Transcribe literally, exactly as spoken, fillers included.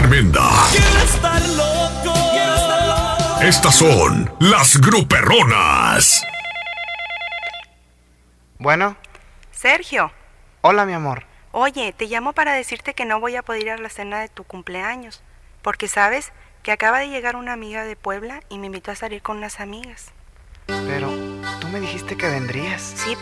tremenda. Quiero estar loco. Quiero estar loco. Estas son las gruperronas. Bueno. Sergio. Hola, mi amor. Oye, te llamo para decirte que no voy a poder ir a la cena de tu cumpleaños, porque sabes que acaba de llegar una amiga de Puebla y me invitó a salir con unas amigas. Pero tú me dijiste que vendrías. Sí,